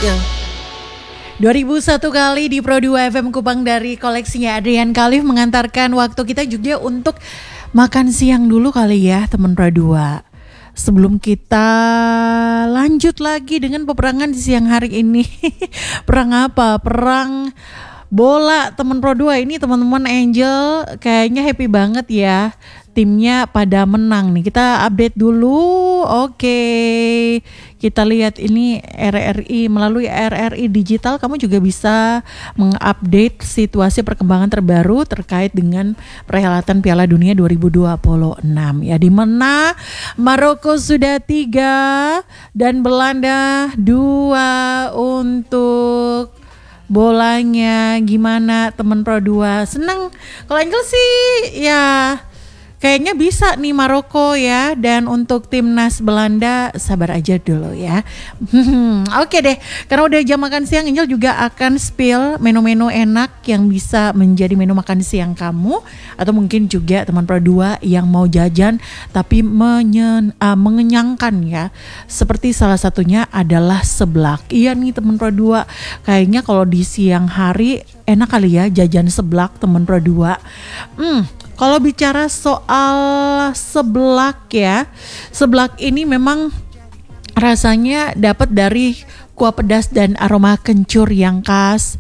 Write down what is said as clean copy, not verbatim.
2001 kali di Pro 2 FM Kupang dari koleksinya Adrian Khalif mengantarkan waktu kita juga untuk makan siang dulu kali ya teman Pro 2. Sebelum kita lanjut lagi dengan peperangan di siang hari ini. Perang apa? Perang bola teman Pro 2 ini teman-teman Angel kayaknya happy banget ya. Timnya pada menang nih. Kita update dulu. Oke. Kita lihat ini RRI, melalui RRI Digital kamu juga bisa mengupdate situasi perkembangan terbaru terkait dengan perhelatan Piala Dunia 2026 ya, di mana Maroko sudah 3 dan Belanda 2 untuk bolanya. Gimana teman Pro 2? Senang? Kalau Angel sih ya kayaknya bisa nih Maroko ya. Dan untuk timnas Belanda sabar aja dulu ya. Oke deh, karena udah jam makan siang, Angel juga akan spill menu-menu enak yang bisa menjadi menu makan siang kamu. Atau mungkin juga teman Pro 2 yang mau jajan tapi mengenyangkan ya. Seperti salah satunya adalah seblak. Iya nih teman Pro 2, kayaknya kalau di siang hari enak kali ya jajan seblak teman Pro 2. Kalau bicara soal seblak ya, seblak ini memang rasanya dapat dari kuah pedas dan aroma kencur yang khas